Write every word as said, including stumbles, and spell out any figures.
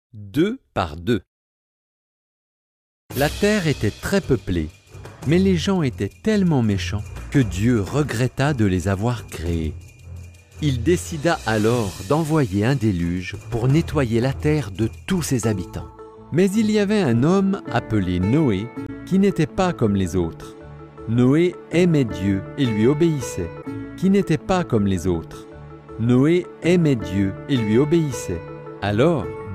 Deux par deux. La terre était très peuplée, mais les gens étaient tellement méchants que Dieu regretta de les avoir créés. Il décida alors d'envoyer un déluge pour nettoyer la terre de tous ses habitants. Mais il y avait un homme appelé Noé qui n'était pas comme les autres. Noé aimait Dieu et lui obéissait, qui n'était pas comme les autres. Noé aimait Dieu et lui obéissait. Alors,